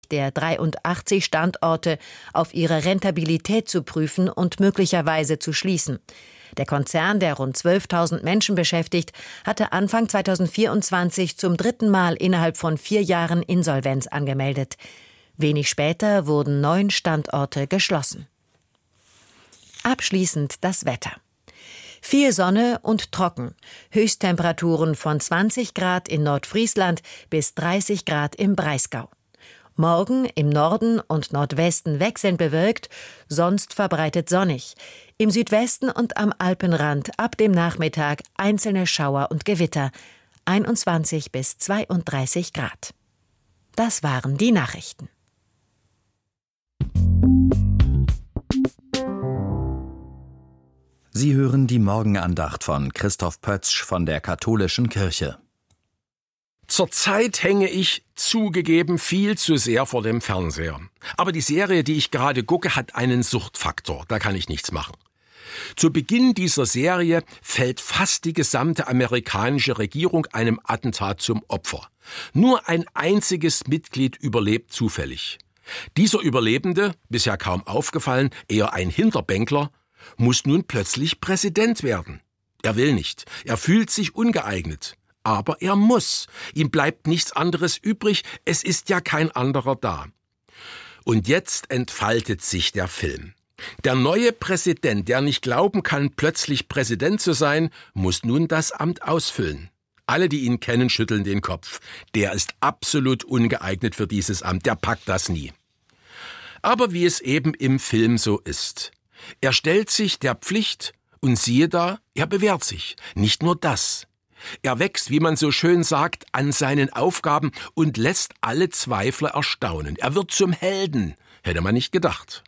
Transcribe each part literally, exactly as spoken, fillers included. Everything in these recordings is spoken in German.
der dreiundachtzig Standorte auf ihre Rentabilität zu prüfen und möglicherweise zu schließen. Der Konzern, der rund zwölftausend Menschen beschäftigt, hatte Anfang zweitausendvierundzwanzig zum dritten Mal innerhalb von vier Jahren Insolvenz angemeldet. Wenig später wurden neun Standorte geschlossen. Abschließend das Wetter. Viel Sonne und trocken. Höchsttemperaturen von zwanzig Grad in Nordfriesland bis dreißig Grad im Breisgau. Morgen im Norden und Nordwesten wechselnd bewölkt, sonst verbreitet sonnig. Im Südwesten und am Alpenrand ab dem Nachmittag einzelne Schauer und Gewitter. einundzwanzig bis zweiunddreißig Grad. Das waren die Nachrichten. Sie hören die Morgenandacht von Christoph Pötzsch von der Katholischen Kirche. Zurzeit hänge ich zugegeben viel zu sehr vor dem Fernseher. Aber die Serie, die ich gerade gucke, hat einen Suchtfaktor. Da kann ich nichts machen. Zu Beginn dieser Serie fällt fast die gesamte amerikanische Regierung einem Attentat zum Opfer. Nur ein einziges Mitglied überlebt zufällig. Dieser Überlebende, bisher kaum aufgefallen, eher ein Hinterbänkler, muss nun plötzlich Präsident werden. Er will nicht. Er fühlt sich ungeeignet. Aber er muss. Ihm bleibt nichts anderes übrig. Es ist ja kein anderer da. Und jetzt entfaltet sich der Film. Der neue Präsident, der nicht glauben kann, plötzlich Präsident zu sein, muss nun das Amt ausfüllen. Alle, die ihn kennen, schütteln den Kopf. Der ist absolut ungeeignet für dieses Amt. Der packt das nie. Aber wie es eben im Film so ist. Er stellt sich der Pflicht und siehe da, er bewährt sich. Nicht nur das. Er wächst, wie man so schön sagt, an seinen Aufgaben und lässt alle Zweifler erstaunen. Er wird zum Helden, hätte man nicht gedacht.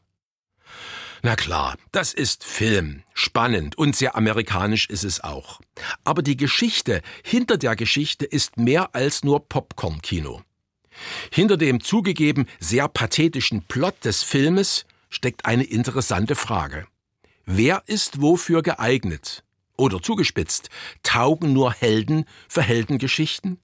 Na klar, das ist Film, spannend und sehr amerikanisch ist es auch. Aber die Geschichte hinter der Geschichte ist mehr als nur Popcorn-Kino. Hinter dem zugegeben sehr pathetischen Plot des Filmes steckt eine interessante Frage. Wer ist wofür geeignet? Oder zugespitzt, taugen nur Helden für Heldengeschichten?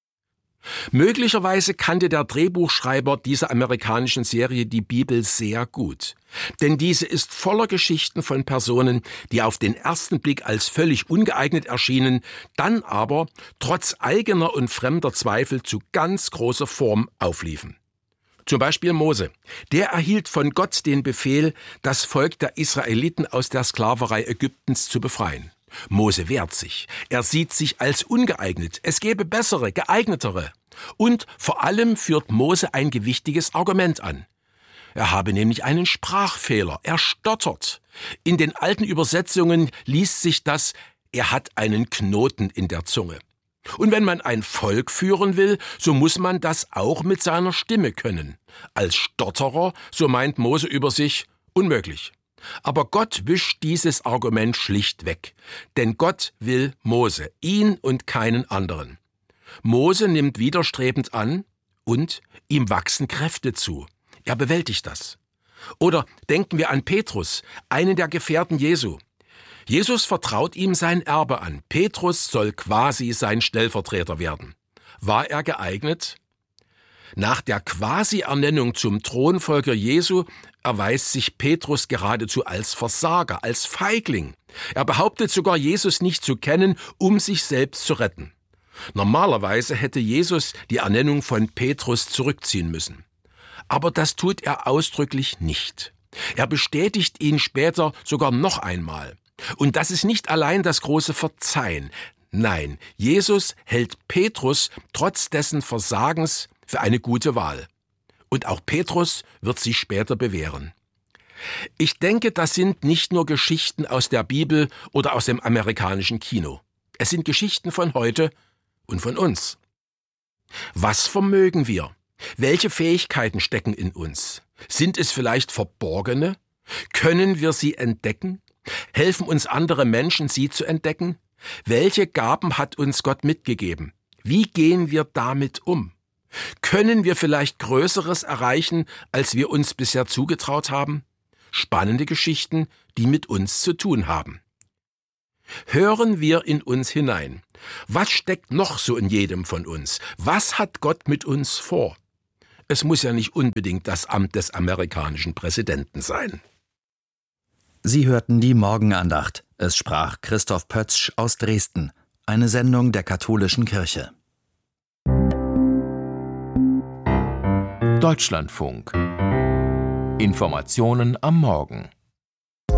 Möglicherweise kannte der Drehbuchschreiber dieser amerikanischen Serie die Bibel sehr gut. Denn diese ist voller Geschichten von Personen, die auf den ersten Blick als völlig ungeeignet erschienen, dann aber trotz eigener und fremder Zweifel zu ganz großer Form aufliefen. Zum Beispiel Mose. Der erhielt von Gott den Befehl, das Volk der Israeliten aus der Sklaverei Ägyptens zu befreien. Mose wehrt sich. Er sieht sich als ungeeignet. Es gäbe bessere, geeignetere. Und vor allem führt Mose ein gewichtiges Argument an. Er habe nämlich einen Sprachfehler. Er stottert. In den alten Übersetzungen liest sich das, er hat einen Knoten in der Zunge. Und wenn man ein Volk führen will, so muss man das auch mit seiner Stimme können. Als Stotterer, so meint Mose über sich, unmöglich. Aber Gott wischt dieses Argument schlicht weg. Denn Gott will Mose, ihn und keinen anderen. Mose nimmt widerstrebend an und ihm wachsen Kräfte zu. Er bewältigt das. Oder denken wir an Petrus, einen der Gefährten Jesu. Jesus vertraut ihm sein Erbe an. Petrus soll quasi sein Stellvertreter werden. War er geeignet? Nach der Quasi-Ernennung zum Thronfolger Jesu erweist sich Petrus geradezu als Versager, als Feigling. Er behauptet sogar, Jesus nicht zu kennen, um sich selbst zu retten. Normalerweise hätte Jesus die Ernennung von Petrus zurückziehen müssen. Aber das tut er ausdrücklich nicht. Er bestätigt ihn später sogar noch einmal. Und das ist nicht allein das große Verzeihen. Nein, Jesus hält Petrus trotz dessen Versagens für eine gute Wahl. Und auch Petrus wird sich später bewähren. Ich denke, das sind nicht nur Geschichten aus der Bibel oder aus dem amerikanischen Kino. Es sind Geschichten von heute und von uns. Was vermögen wir? Welche Fähigkeiten stecken in uns? Sind es vielleicht verborgene? Können wir sie entdecken? Helfen uns andere Menschen, sie zu entdecken? Welche Gaben hat uns Gott mitgegeben? Wie gehen wir damit um? Können wir vielleicht Größeres erreichen, als wir uns bisher zugetraut haben? Spannende Geschichten, die mit uns zu tun haben. Hören wir in uns hinein. Was steckt noch so in jedem von uns? Was hat Gott mit uns vor? Es muss ja nicht unbedingt das Amt des amerikanischen Präsidenten sein. Sie hörten die Morgenandacht. Es sprach Christoph Pötzsch aus Dresden. Eine Sendung der Katholischen Kirche. Deutschlandfunk. Informationen am Morgen.